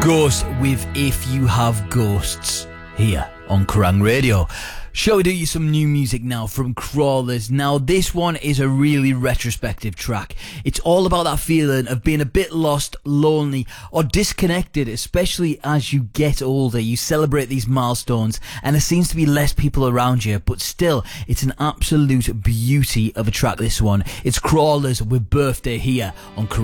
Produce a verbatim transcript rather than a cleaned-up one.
Ghost with If You Have Ghosts here on Kerrang Radio. Shall we do you some new music now from Crawlers? Now this one is a really retrospective track. It's all about that feeling of being a bit lost, lonely or disconnected, especially as you get older. You celebrate these milestones and there seems to be less people around you, but still it's an absolute beauty of a track, this one. It's Crawlers with Birthday here on Kerrang.